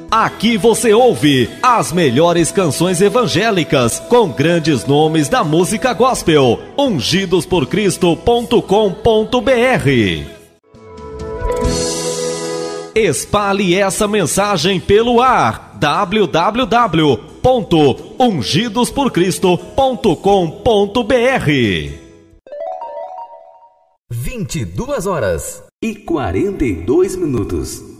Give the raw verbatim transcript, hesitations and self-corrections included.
Aqui você ouve as melhores canções evangélicas com grandes nomes da música gospel. ungidos por cristo ponto com ponto b r. Espalhe essa mensagem pelo ar. w w w ponto ungidos por cristo ponto com ponto b r. vinte e duas horas e quarenta e dois minutos.